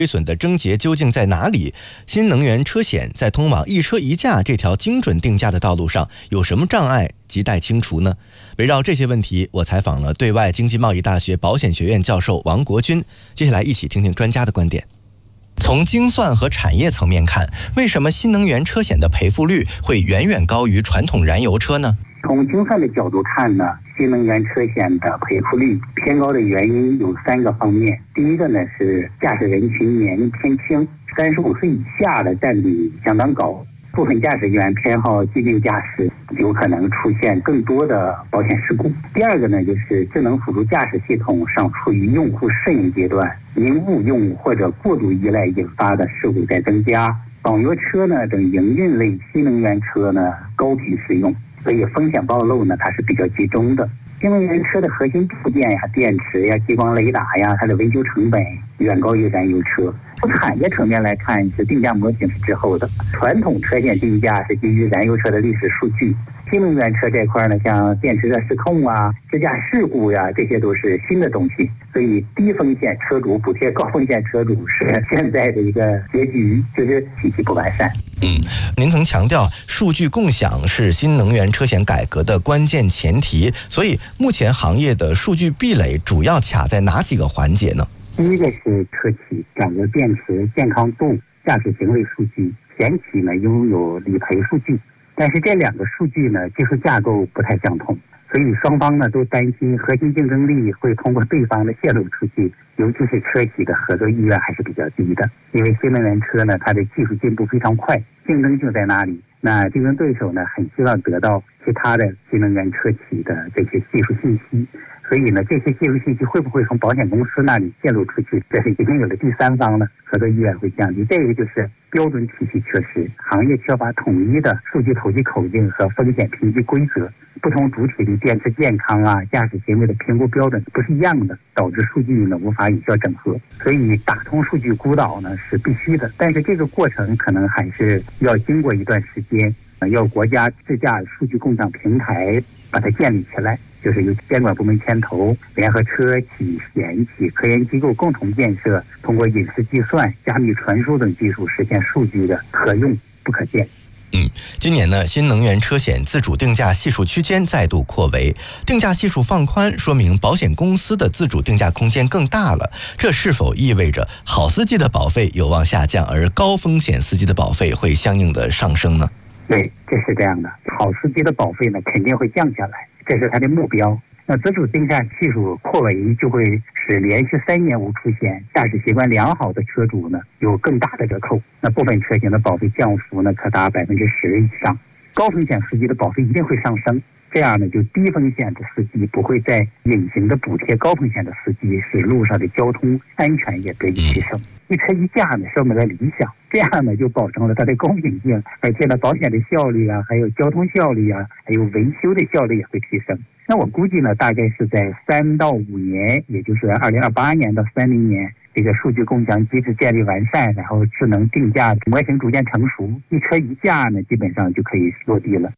亏损的症结究竟在哪里？新能源车险在通往一车一价这条精准定价的道路上有什么障碍亟待清除呢？围绕这些问题，我采访了对外经济贸易大学保险学院教授王国军。接下来一起听听专家的观点。从精算和产业层面看，为什么新能源车险的赔付率会远远高于传统燃油车呢？ 从精算的角度看呢，新能源车险的赔付率偏高的原因有3个方面。第一个呢是驾驶人群年龄偏轻，35岁以下的占比相当高，部分驾驶员偏好激进驾驶，有可能出现更多的保险事故。第二个呢就是智能辅助驾驶系统尚处于用户适应阶段，因误用或者过度依赖引发的事故在增加。网约车呢等营运类新能源车呢高频使用，所以风险暴露呢它是比较集中的。新能源车的核心部件呀、电池呀、激光雷达呀，它的维修成本远高于燃油车。从产业层面来看，是定价模型是滞后的。传统车险定价是基于燃油车的历史数据，新能源车这块呢，像电池的失控啊、自驾事故呀，这些都是新的东西。所以低风险车主补贴高风险车主是现在的一个结局，就是体系不完善。 您曾强调数据共享是新能源车险改革的关键前提，所以目前行业的数据壁垒主要卡在哪几个环节呢？ 第一个是车企掌握电池健康度、驾驶行为数据，险企呢拥有理赔数据，但是这2个数据呢技术架构不太相同，所以双方呢都担心核心竞争力会通过对方的泄露出去，尤其是车企的合作意愿还是比较低的。因为新能源车呢它的技术进步非常快，竞争就在那里，那竞争对手呢很希望得到其他的新能源车企的这些技术信息，所以呢这些技术信息会不会从保险公司那里泄露出去，这是已经有了第三方呢，合作意愿会降低。这个就是标准体系缺失，行业缺乏统一的数据统计口径和风险评级规则，不同主体的电池健康啊、驾驶行为的评估标准不是一样的，导致数据呢无法有效整合。所以打通数据孤岛呢是必须的，但是这个过程可能还是要经过一段时间，要国家自驾数据共享平台把它建立起来，就是由监管部门牵头，联合车企、险企、科研机构共同建设，通过隐私计算、加密传输等技术实现数据的可用不可见。 今年呢，新能源车险自主定价系数区间再度扩围，定价系数放宽，说明保险公司的自主定价空间更大了。这是否意味着好司机的保费有望下降，而高风险司机的保费会相应的上升呢？ 对，这是这样的，好司机的保费呢肯定会降下来，这是他的目标。那自主定价系数扩围就会使连续3年无出险、驾驶习惯良好的车主呢有更大的折扣。那部分车型的保费降幅呢可达10%以上，高风险司机的保费一定会上升。这样呢，就低风险的司机不会再隐形的补贴高风险的司机，使路上的交通安全也得以提升。一车一价呢是我们的理想，这样呢就保证了它的公平性，而且呢保险的效率啊，还有交通效率啊，还有维修的效率也会提升。那我估计呢，大概是在3到5年，也就是2028年到30年，这个数据共享机制建立完善，然后智能定价模型逐渐成熟，一车一价呢基本上就可以落地了。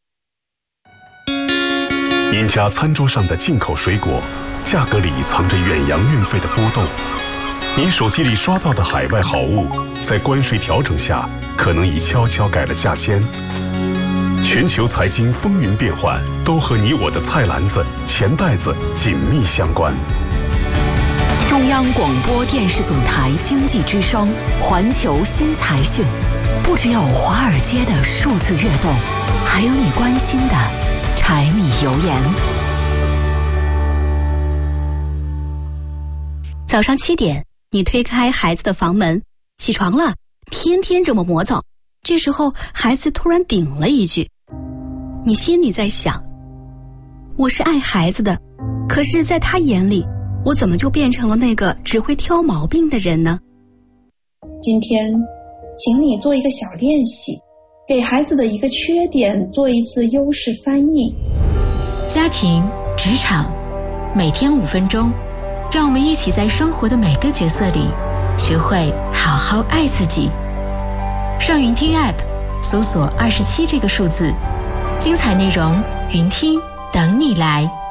您家餐桌上的进口水果，价格里藏着远洋运费的波动。您手机里刷到的海外好物，在关税调整下，可能已悄悄改了价签。全球财经风云变幻，都和你我的菜篮子、钱袋子紧密相关。 中央广播电视总台经济之声，环球新财讯，不只有华尔街的数字跃动，还有你关心的柴米油盐。 早上7点，你推开孩子的房门，起床了，天天这么磨蹭。这时候孩子突然顶了一句，你心里在想，我是爱孩子的，可是在他眼里，我怎么就变成了那个只会挑毛病的人呢？ 今天请你做一个小练习，给孩子的一个缺点做一次优势翻译。 家庭、职场，每天5分钟，让我们一起在生活的每个角色里学会好好爱自己。上云听 App 搜索27这个数字，精彩内容云听等你来。